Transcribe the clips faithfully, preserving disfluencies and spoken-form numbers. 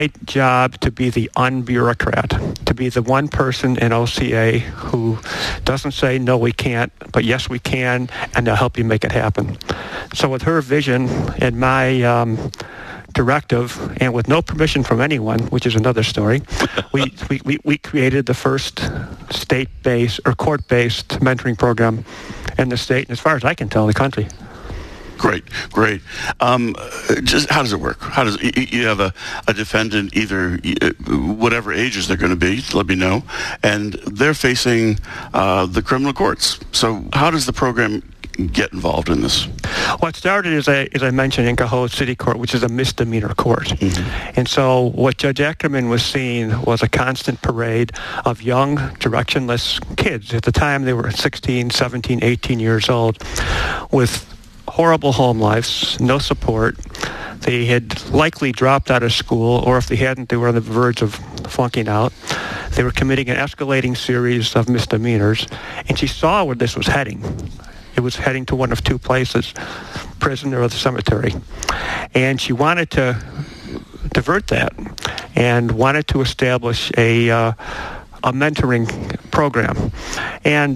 job to be the unbureaucrat, to be the one person in O C A who doesn't say, no, we can't, but yes, we can, and they'll help you make it happen. So with her vision and my um, directive, and with no permission from anyone, which is another story, we, we, we, we created the first state-based or court-based mentoring program in the state, and as far as I can tell, the country. Great, great. Um, just how does it work? How does you, you have a, a defendant, either whatever ages they're going to be, let me know, and they're facing uh, the criminal courts. So how does the program get involved in this? Well, it started, as I, as I mentioned, in Cohoes City Court, which is a misdemeanor court. Mm-hmm. And so what Judge Ackerman was seeing was a constant parade of young, directionless kids. At the time, they were sixteen, seventeen, eighteen years old with horrible home lives, no support. They had likely dropped out of school, or if they hadn't, they were on the verge of flunking out. They were committing an escalating series of misdemeanors, and she saw where this was heading. It was heading to one of two places, prison or the cemetery. And she wanted to divert that and wanted to establish a, uh, a mentoring program. And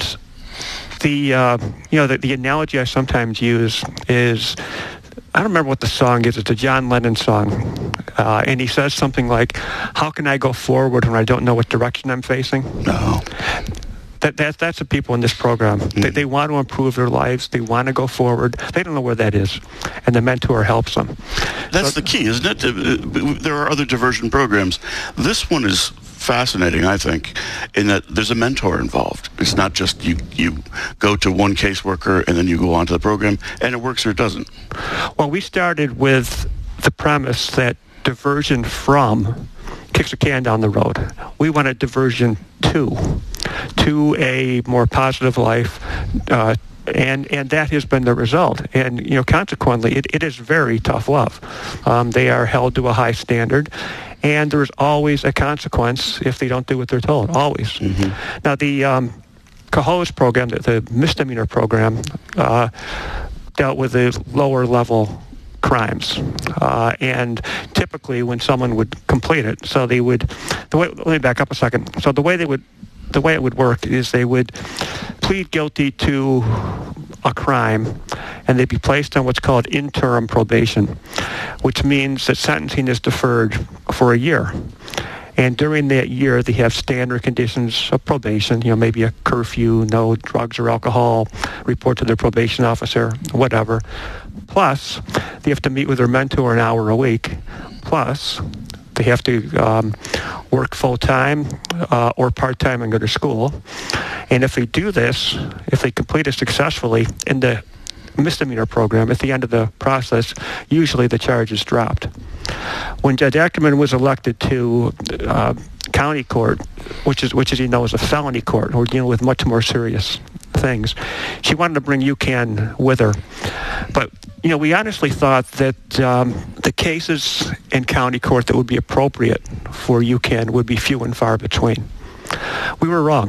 The uh, you know the, the analogy I sometimes use is, I don't remember what the song is. It's a John Lennon song, uh, and he says something like, "How can I go forward when I don't know what direction I'm facing?" No. That, that that's the people in this program. Mm. They, they want to improve their lives. They want to go forward. They don't know where that is, and the mentor helps them. That's so, the key, isn't it? There are other diversion programs. This one is fascinating, I think, in that there's a mentor involved. It's not just you you go to one caseworker and then you go on to the program, and it works or it doesn't. Well, we started with the premise that diversion from kicks a can down the road. We wanted diversion to, to a more positive life, uh, and and that has been the result. And you know, consequently, it, it is very tough love. Um, they are held to a high standard, and there's always a consequence if they don't do what they're told. Always. Mm-hmm. Now, the um, Cohoes program, the, the misdemeanor program, uh, dealt with the lower level crimes, uh, and typically when someone would complete it, so they would. The way, let me back up a second. So the way they would. The way it would work is they would plead guilty to a crime, and they'd be placed on what's called interim probation, which means that sentencing is deferred for a year. And during that year, they have standard conditions of probation, you know, maybe a curfew, no drugs or alcohol, report to their probation officer, whatever. Plus, they have to meet with their mentor an hour a week. Plus, they have to um, work full-time uh, or part-time and go to school. And if they do this, if they complete it successfully in the misdemeanor program, at the end of the process, usually the charge is dropped. When Judge Ackerman was elected to uh, county court, which is, which as you know is a felony court, we're dealing with much more serious things, she wanted to bring UCAN with her. But you know, we honestly thought that um, the cases in county court that would be appropriate for UCAN would be few and far between. We were wrong.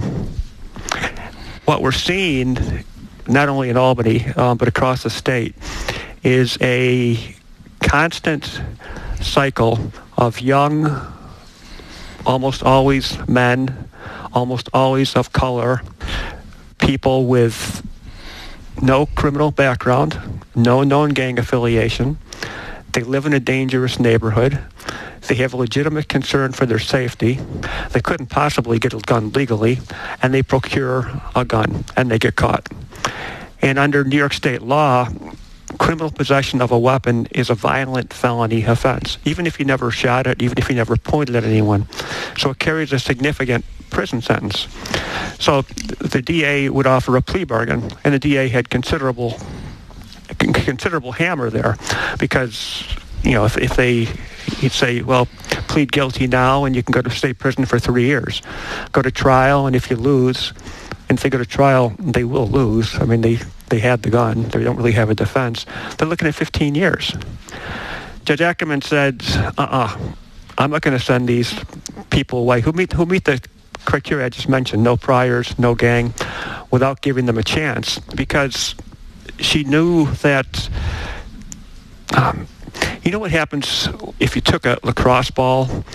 What we're seeing, not only in Albany, um, but across the state, is a constant cycle of young, almost always men, almost always of color, people with no criminal background, no known gang affiliation. They live in a dangerous neighborhood. They have a legitimate concern for their safety. They couldn't possibly get a gun legally, and they procure a gun, and they get caught. And under New York State law, criminal possession of a weapon is a violent felony offense, even if you never shot it, even if you never pointed at anyone. So it carries a significant prison sentence. So the D A would offer a plea bargain, and the D A had considerable considerable hammer there, because you know if, if they he'd say, well, plead guilty now and you can go to state prison for three years. Go to trial, and if you lose, and if they go to trial, they will lose. I mean, they, they had the gun. They don't really have a defense. They're looking at fifteen years. Judge Ackerman said, uh-uh, I'm not going to send these people away who meet who meet the criteria I just mentioned, no priors, no gang, without giving them a chance, because she knew that, um, You know what happens if you took a lacrosse ball